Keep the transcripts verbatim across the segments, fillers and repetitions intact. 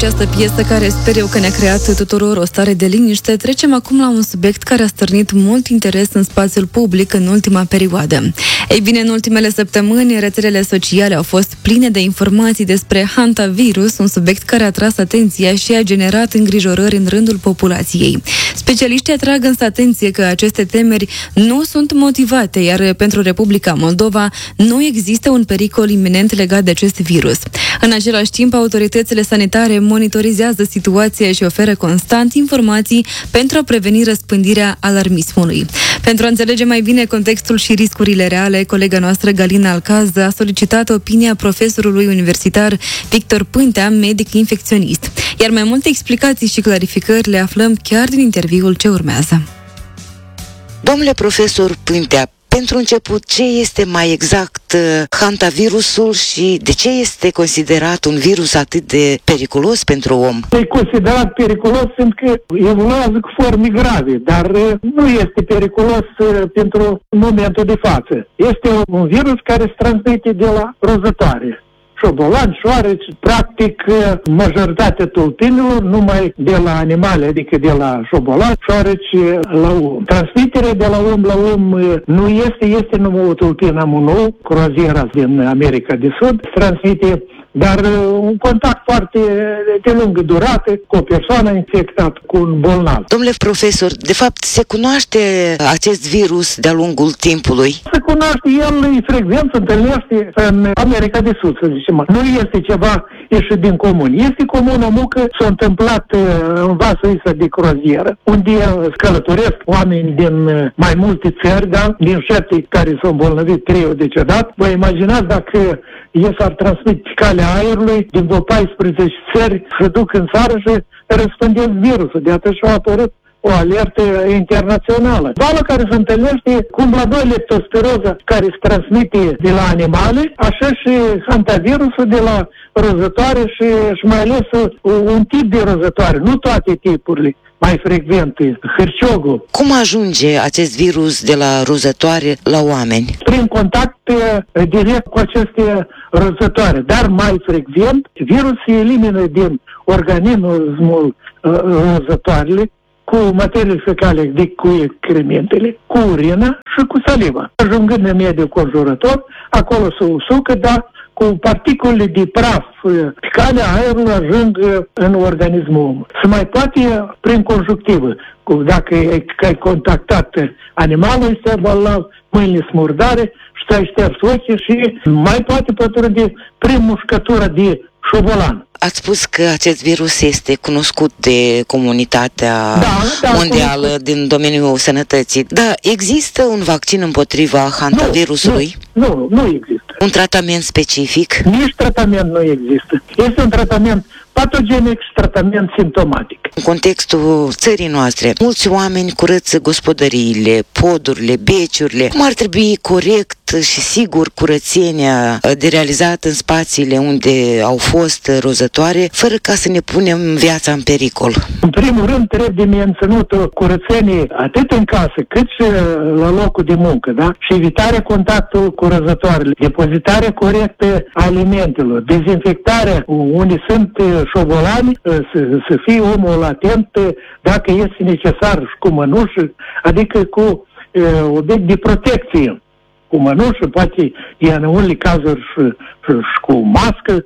această piesă care sper eu că ne-a creat tuturor o stare de liniște, trecem acum la un subiect care a stârnit mult interes în spațiul public în ultima perioadă. Ei bine, în ultimele săptămâni, rețelele sociale au fost pline de informații despre hantavirus, un subiect care a tras atenția și a generat îngrijorări în rândul populației. Specialiștii atrag însă atenție că aceste temeri nu sunt motivate, iar pentru Republica Moldova nu există un pericol iminent legat de acest virus. În același timp, autoritățile sanitare monitorizează situația și oferă constant informații pentru a preveni răspândirea alarmismului. Pentru a înțelege mai bine contextul și riscurile reale, colega noastră Galina Alcaz a solicitat opinia profesorului universitar Victor Pântea, medic infecționist. Iar mai multe explicații și clarificări le aflăm chiar din interviul ce urmează. Domnule profesor Pântea, pentru început, ce este mai exact hantavirusul și de ce este considerat un virus atât de periculos pentru om? E considerat periculos pentru că evoluează cu forme grave, dar nu este periculos pentru momentul de față. Este un virus care se transmite de la rozătoare. Șobolani, șoareci, practic majoritatea tulpinilor numai de la animale, adică de la șobolani, șoareci la om. Transmiterea de la om la om nu este, este numai o tulpină monou, croaziera din America de Sud, transmite, dar un contact foarte de lungă durată cu o persoană infectată, cu un bolnav. Domnule profesor, de fapt se cunoaște acest virus de-a lungul timpului? Se cunoaște, el e frecvent, se întâlnește în America de Sud, să zicem. Nu este ceva ieșit din comun. Este comună mucă, s-a întâmplat în vasul ăsta de croazieră, unde călătoresc oameni din mai multe țări, da? Din șapte care s-au îmbolnăvit, trei au decedat. Vă imaginați dacă ei s-ar transmite pe calea aerului, din vreo paisprezece țări, se duc în țară și răspândesc virusul. De atât și-a apărut o alertă internațională. Boala care se întâlnește cum la doi leptospiroză care se transmite de la animale, așa și hantavirusul de la rozătoare și, și mai ales un tip de rozătoare, nu toate tipurile mai frecvente, hârciogul. Cum ajunge acest virus de la rozătoare la oameni? Prin contact direct cu aceste rozătoare, dar mai frecvent, virusul se elimină din organismul uh, rozătoarele cu materiile fecale, adică cu excrementele, cu urina și cu saliva. Ajungând în mediul conjurător, acolo se usucă, dar cu particulele de praf pe calea aerului ajung în organismul omului. Se mai poate prin conjunctivă. Dacă ai contactat animalul este bolnav, mâinile smurdare și ți-ai șters ochii și mai poate pătrunde prin mușcătură de șobolan. Ați spus că acest virus este cunoscut de comunitatea da, da, mondială cunoscut. Din domeniul sănătății. Da, există un vaccin împotriva hantavirusului? Nu, nu, nu există. Un tratament specific? Nici tratament nu există. Este un tratament patogenic și tratament simptomatic. În contextul țării noastre, mulți oameni curăță gospodăriile, podurile, beciurile. Cum ar trebui corect și sigur curățenia de realizat în spațiile unde au fost rozătoare, fără ca să ne punem viața în pericol? În primul rând trebuie menținut o curățenie atât în casă cât și la locul de muncă, da? Și evitarea contactului cu rozătoarele, depozitarea corectă a alimentelor, dezinfectarea unde sunt șobolani, să, să fie omul atent dacă este necesar și cu mănușă, adică cu obiect de protecție, cu mănușă, poate în unele cazuri și, și, și cu mască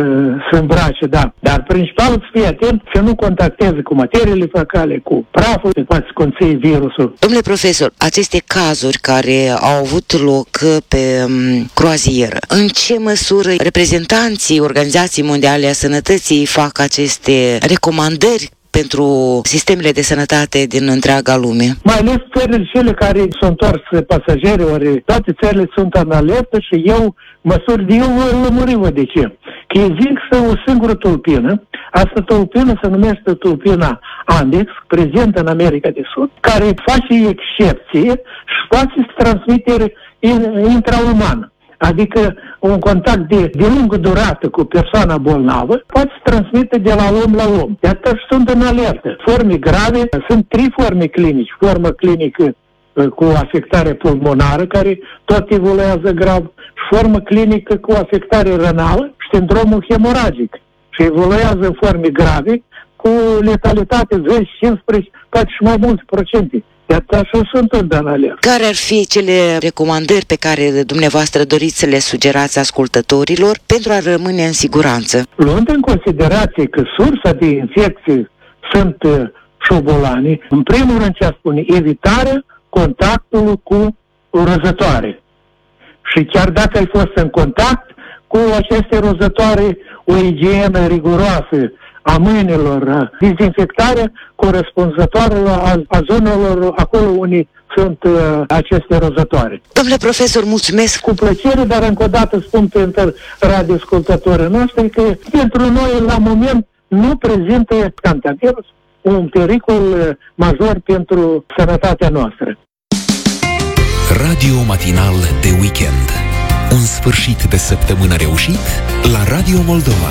să îmbrace, da. Dar principal să fie atent să nu contacteze cu materiile fecale, cu praful, se poate conține virusul. Domnule profesor, aceste cazuri care au avut loc pe um, croazieră, în ce măsură reprezentanții Organizației Mondiale a Sănătății fac aceste recomandări pentru sistemele de sănătate din întreaga lume? Mai ales țările cele care s-au întors pasageri, ori toate țările sunt în alertă și eu măsuri de eu vă lămurim de ce. Că există o singură tulpină, asta tulpină se numește tulpina Andex, prezentă în America de Sud, care face excepție și poate să transmitere intraumană. Adică un contact de, de lungă durată cu persoana bolnavă poate să transmite de la om la om. De atât sunt în alertă. Forme grave, sunt trei forme clinici. Formă clinică cu afectare pulmonară, care tot evoluează grav, și formă clinică cu afectare renală și sindromul hemoragic. și evoluează în forme grave, cu letalitate zece, cincisprezece, poate și mai mulți procente. Iată așa sunt în alertă. Care ar fi cele recomandări pe care dumneavoastră doriți să le sugerați ascultătorilor pentru a rămâne în siguranță? Luând în considerație că sursa de infecție sunt șobolanii, în primul rând ce spune, evitarea contactului cu rozătoare. Și chiar dacă ai fost în contact cu aceste rozătoare, o igienă riguroasă a mâinilor, dezinfectarea corespunzătoare a, a zonelor acolo unde sunt uh, aceste rozătoare. Domnule profesor, mulțumesc! Cu plăcere, dar încă o dată spun pentru radioascultătorii noștri că pentru noi la moment nu prezintă cantavirus un pericol major pentru sănătatea noastră. Radio matinal de weekend. Un sfârșit de săptămână reușit la Radio Moldova.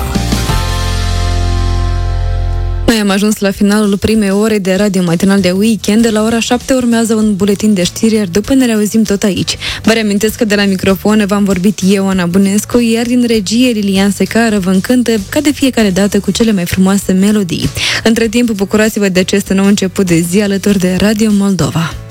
Noi am ajuns la finalul primei ore de Radio Matinal de Weekend. De la ora șapte urmează un buletin de știri, iar după ne reauzim tot aici. Vă reamintesc că de la microfon v-am vorbit eu, Ana Bunescu, iar din regie Lilian Secară vă încântă ca de fiecare dată cu cele mai frumoase melodii. Între timp, bucurați-vă de acest nou început de zi alături de Radio Moldova.